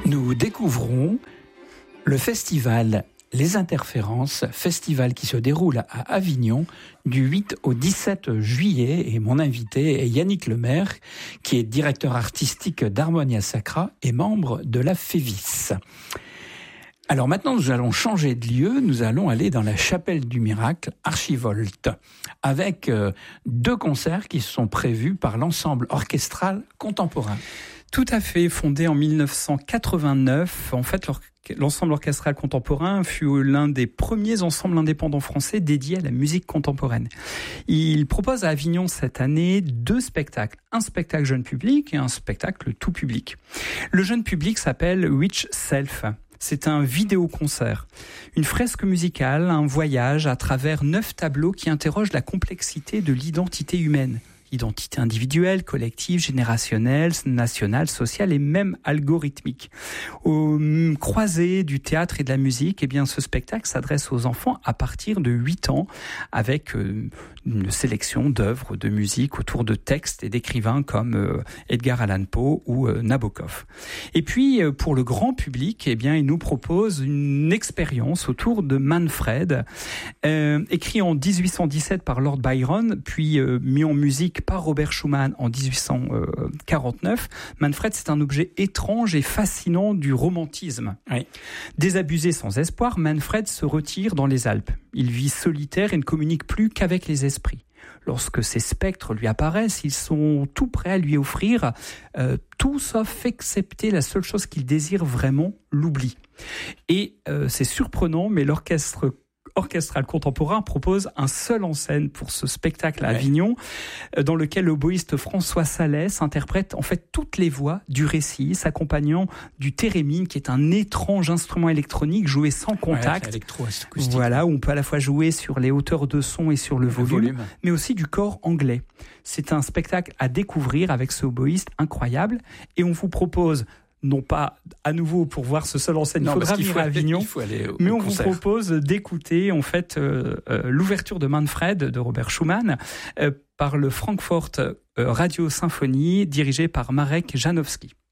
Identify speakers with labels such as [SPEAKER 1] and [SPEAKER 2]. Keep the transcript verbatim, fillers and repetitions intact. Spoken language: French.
[SPEAKER 1] Nous découvrons le festival Les Interférences, festival qui se déroule à Avignon du huit au dix-sept juillet. Et mon invité est Yannick Lemaire, qui est directeur artistique d'Harmonia Sacra et membre de la FEVIS. Alors maintenant, nous allons changer de lieu. Nous allons aller dans la chapelle du miracle, Archivolte, avec euh, deux concerts qui sont prévus par l'ensemble orchestral contemporain.
[SPEAKER 2] Tout à fait, fondé en dix-neuf cent quatre-vingt-neuf, en fait, l'ensemble orchestral contemporain fut l'un des premiers ensembles indépendants français dédiés à la musique contemporaine. Il propose à Avignon cette année deux spectacles, un spectacle jeune public et un spectacle tout public. Le jeune public s'appelle Which Self. C'est un vidéo-concert, une fresque musicale, un voyage à travers neuf tableaux qui interrogent la complexité de l'identité humaine. Identité individuelle, collective, générationnelle, nationale, sociale et même algorithmique. Au croisé du théâtre et de la musique, eh bien, ce spectacle s'adresse aux enfants à partir de huit ans avec une sélection d'œuvres de musique autour de textes et d'écrivains comme Edgar Allan Poe ou Nabokov. Et puis, pour le grand public, eh bien, il nous propose une expérience autour de Manfred, euh, écrit en dix-huit cent dix-sept par Lord Byron, puis euh, mis en musique par Robert Schumann en dix-huit cent quarante-neuf. Manfred, c'est un objet étrange et fascinant du romantisme. Oui. Désabusé sans espoir, Manfred se retire dans les Alpes. Il vit solitaire et ne communique plus qu'avec les esprits. Lorsque ces spectres lui apparaissent, ils sont tout prêts à lui offrir euh, tout sauf excepté la seule chose qu'il désire vraiment, l'oubli. Et euh, c'est surprenant, mais l'orchestre orchestral contemporain propose un seul en scène pour ce spectacle à Avignon, ouais. dans lequel l'oboïste François Salès interprète en fait toutes les voix du récit, s'accompagnant du thérémine, qui est un étrange instrument électronique joué sans contact. Ouais, voilà, où on peut à la fois jouer sur les hauteurs de son et sur le, le volume, volume, mais aussi du corps anglais. C'est un spectacle à découvrir avec ce oboïste incroyable, et on vous propose non pas à nouveau pour voir ce seul en scène, il faudra venir à Avignon, mais on concert. vous propose d'écouter en fait euh, euh, l'ouverture de Manfred de Robert Schumann euh, par le Frankfurt euh, Radio Symphonie dirigé par Marek Janowski.